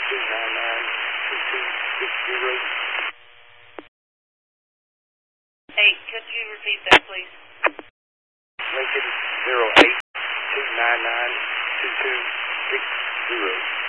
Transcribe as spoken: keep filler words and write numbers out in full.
two nine nine, two two six zero. Hey, could you repeat that, please? Lincoln zero eight two nine nine two two six zero.